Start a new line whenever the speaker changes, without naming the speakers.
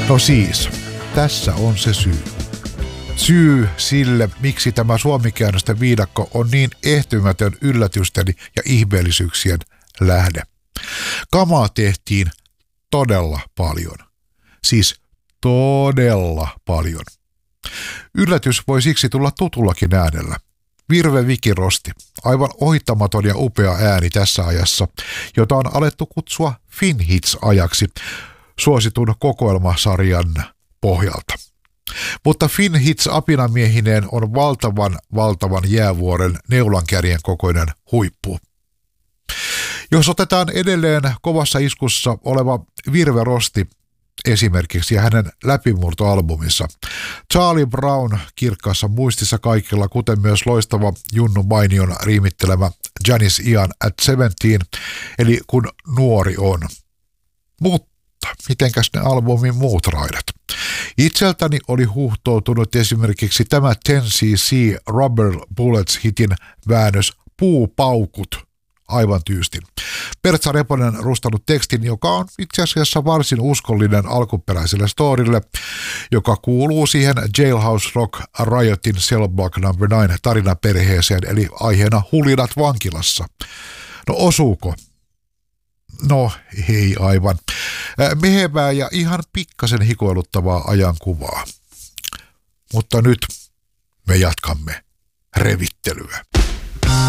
No siis, tässä on se syy. Syy sille, miksi tämä suomikäännösten viidakko on niin ehtymätön yllätysten ja ihmeellisyyksien lähde. Kamaa tehtiin todella paljon. Siis todella paljon. Yllätys voi siksi tulla tutullakin äänellä. Virve Vikirosti, aivan ohittamaton ja upea ääni tässä ajassa, jota on alettu kutsua Finhits-ajaksi suositun kokoelmasarjan pohjalta. Mutta Finhits apinamiehineen on valtavan jäävuoren neulankärjen kokoinen huippu. Jos otetaan edelleen kovassa iskussa oleva Virve Rosti esimerkiksi ja hänen läpimurtoalbumissa. Charlie Brown kirkkaassa muistissa kaikilla, kuten myös loistava Junnu Mainion riimittelemä Janice Ian at 17, eli kun nuori on. Mutta mitenkäs ne albumin muut raidat? Itseltäni oli huuhtoutunut esimerkiksi tämä 10cc Rubber Bullets hitin väännös Puupaukut aivan tyystin. Pertsa Reponen rustannut tekstin, joka on itse asiassa varsin uskollinen alkuperäiselle storille, joka kuuluu siihen Jailhouse Rock Riotin Cell Block No. 9 tarinaperheeseen, eli aiheena hulinat vankilassa. No osuuko? No ei aivan. Mehevää ja ihan pikkasen hikoiluttavaa ajankuvaa. Mutta nyt me jatkamme revittelyä.